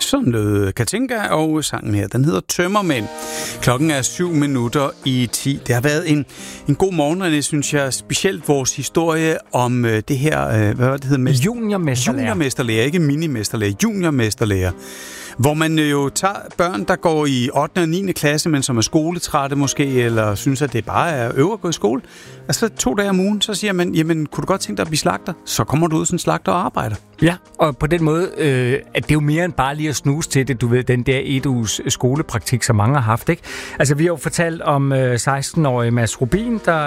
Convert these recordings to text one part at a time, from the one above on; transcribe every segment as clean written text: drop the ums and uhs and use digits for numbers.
Sådan lød Katinka, og sangen her, den hedder Tømmermænd. Klokken er 7:07. Det har været en god morgen, og det synes jeg specielt vores historie om det her, hvad var det hedder? Juniormesterlærer, ikke minimesterlærer, juniormesterlærer. Hvor man jo tager børn, der går i 8. og 9. klasse, men som er skoletrætte måske, eller synes, at det bare er øve at gå i skole. Altså 2 dage om ugen, så siger man, jamen, kunne du godt tænke dig at blive slagter? Så kommer du ud som slagter og arbejder. Ja, og på den måde, at det er jo mere end bare lige at snuse til det, du ved, den der 1 uges skolepraktik, som mange har haft, ikke? Altså, vi har jo fortalt om 16-årige Mads Rubin, der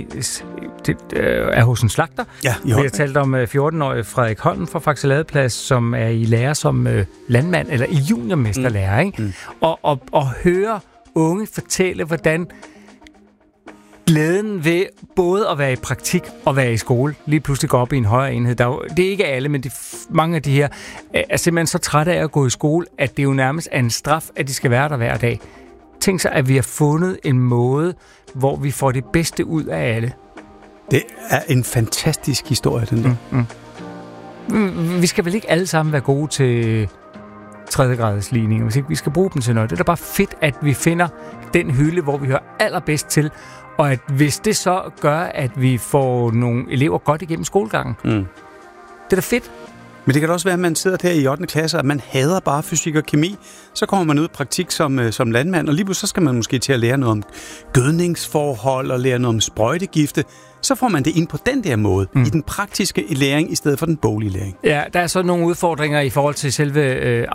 er hos en slagter. Ja, vi har talt om 14-årige Frederik Holm fra Faxe Ladeplads, som er i lære som landmand, eller i juniormesterlærer, ikke? Og høre unge fortælle, hvordan glæden ved både at være i praktik og være i skole lige pludselig går op i en højere enhed. Det er ikke alle, men mange af de her er simpelthen så trætte af at gå i skole, at det jo nærmest er en straf, at de skal være der hver dag. Tænk så, at vi har fundet en måde, hvor vi får det bedste ud af alle. Det er en fantastisk historie, den der. Vi skal vel ikke alle sammen være gode til 3. graders ligninger, hvis ikke vi skal bruge dem til noget. Det er da bare fedt, at vi finder den hylde, hvor vi hører allerbedst til, og at hvis det så gør, at vi får nogle elever godt igennem skolegangen, det er da fedt. Men det kan da også være, at man sidder der i 8. klasse, og man hader bare fysik og kemi. Så kommer man ud i praktik som landmand, og lige pludselig så skal man måske til at lære noget om gødningsforhold og lære noget om sprøjtegifte. Så får man det ind på den der måde, i den praktiske læring, i stedet for den boglige læring. Ja, der er så nogle udfordringer i forhold til selve